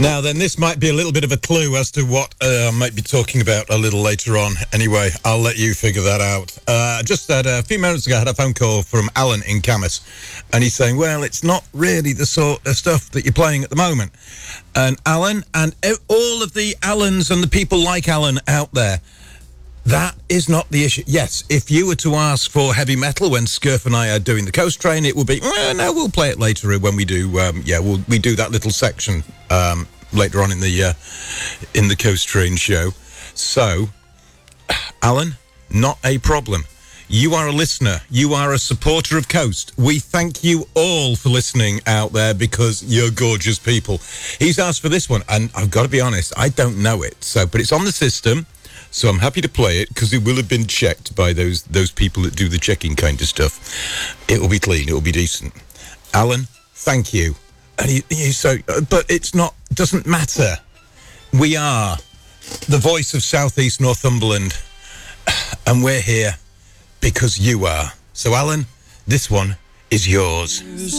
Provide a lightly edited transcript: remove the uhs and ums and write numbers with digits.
Now then, this might be a little bit of a clue as to what I might be talking about a little later on. Anyway, I'll let you figure that out. Just had a few moments ago, I had a phone call from Alan in Camas, and he's saying, well, it's not really the sort of stuff that you're playing at the moment. And Alan, and all of the Alans and the people like Alan out there, that is not the issue. Yes, if you were to ask for heavy metal when Scurf and I are doing the Coast Train, it would be, well, no, we'll play it later when we do, we do that little section later on in the Coast Train show. So, Alan, not a problem. You are a listener. You are a supporter of Coast. We thank you all for listening out there because you're gorgeous people. He's asked for this one, and I've got to be honest, I don't know it. But it's on the system. So I'm happy to play it because it will have been checked by those people that do the checking kind of stuff. It will be clean. It will be decent. Alan, thank you. And but it's not. Doesn't matter. We are the voice of South East Northumberland, and we're here because you are. So Alan, this one is yours.